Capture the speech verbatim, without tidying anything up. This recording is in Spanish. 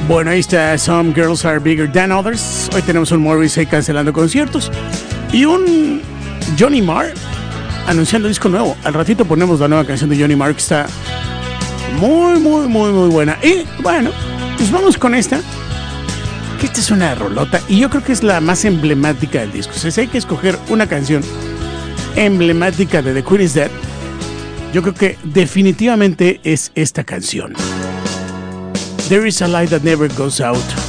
Bueno, ahí está Some Girls Are Bigger Than Others. Hoy tenemos un Morrissey cancelando conciertos y un Johnny Marr anunciando disco nuevo. Al ratito ponemos la nueva canción de Johnny Marr, que está muy, muy, muy, muy buena. Y bueno, pues vamos con esta, que esta es una rolota y yo creo que es la más emblemática del disco. O sea, si hay que escoger una canción emblemática de The Queen Is Dead, yo creo que definitivamente es esta canción. There is a light that never goes out.